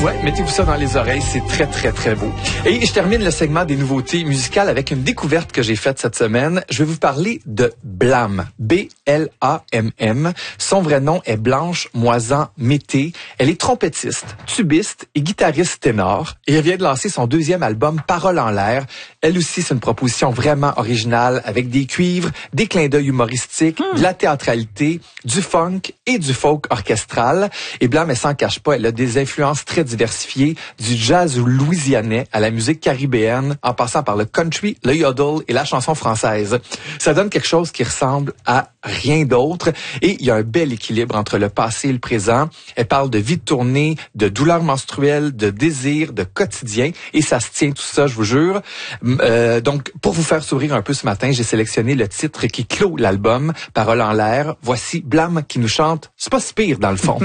Ouais, mettez-vous ça dans les oreilles, c'est très, très, très beau. Et je termine le segment des nouveautés musicales avec une découverte que j'ai faite cette semaine. Je vais vous parler de Blam. B-L-A-M-M. Son vrai nom est Blanche Moisan-Mété. Elle est trompettiste, tubiste et guitariste ténor. Et elle vient de lancer son deuxième album, Paroles en l'air. Elle aussi, c'est une proposition vraiment originale avec des cuivres, des clins d'œil humoristiques, de la théâtralité, du funk et du folk orchestral. Et Blam, elle s'en cache pas, elle a des influences très diversifiées, du jazz louisianais à la musique caribéenne, en passant par le country, le yodel et la chanson française. Ça donne quelque chose qui ressemble à rien d'autre. Et il y a un bel équilibre entre le passé et le présent. Elle parle de vie de tournée, de douleurs menstruelles, de désir, de quotidien. Et ça se tient tout ça, je vous jure. Donc, pour vous faire sourire un peu ce matin, j'ai sélectionné le titre qui clôt l'album, Paroles en l'air. Voici Blam qui nous chante « C'est pas si pire dans le fond ».